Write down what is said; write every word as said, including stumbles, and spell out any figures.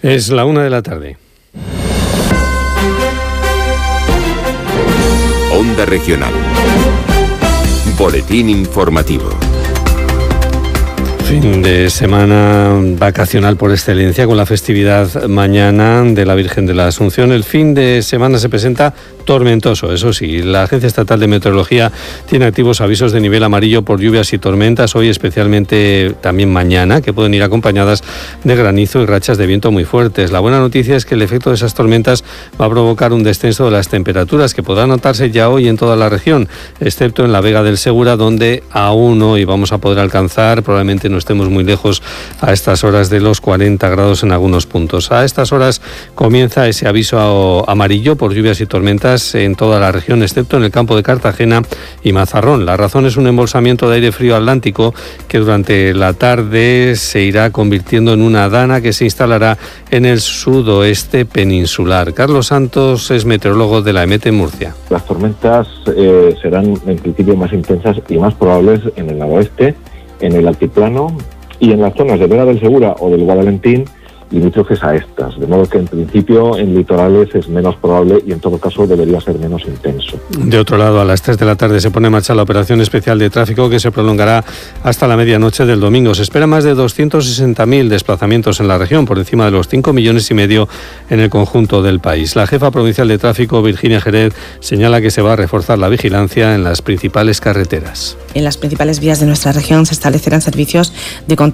Es la una de la tarde. Onda Regional. Boletín informativo. Fin de semana vacacional por excelencia con la festividad mañana de la Virgen de la Asunción. El fin de semana se presenta tormentoso, eso sí. La Agencia Estatal de Meteorología tiene activos avisos de nivel amarillo por lluvias y tormentas, hoy especialmente también mañana, que pueden ir acompañadas de granizo y rachas de viento muy fuertes. La buena noticia es que el efecto de esas tormentas va a provocar un descenso de las temperaturas que podrá notarse ya hoy en toda la región, excepto en la Vega del Segura, donde aún hoy vamos a poder alcanzar, probablemente no estemos muy lejos a estas horas, de los cuarenta grados en algunos puntos. A estas horas comienza ese aviso amarillo por lluvias y tormentas en toda la región, excepto en el campo de Cartagena y Mazarrón. La razón es un embolsamiento de aire frío atlántico que durante la tarde se irá convirtiendo en una dana que se instalará en el sudoeste peninsular. Carlos Santos es meteorólogo de la EMET en Murcia. Las tormentas eh, serán en principio más intensas y más probables en el noroeste, en el altiplano y en las zonas de Vega del Segura o del Guadalentín, limítrofes a estas, de modo que en principio en litorales es menos probable y en todo caso debería ser menos intenso. De otro lado, a las tres de la tarde se pone en marcha la operación especial de tráfico que se prolongará hasta la medianoche del domingo. Se espera más de doscientos sesenta mil desplazamientos en la región, por encima de los cinco millones y medio en el conjunto del país. La jefa provincial de tráfico, Virginia Jerez, señala que se va a reforzar la vigilancia en las principales carreteras. En las principales vías de nuestra región se establecerán servicios de control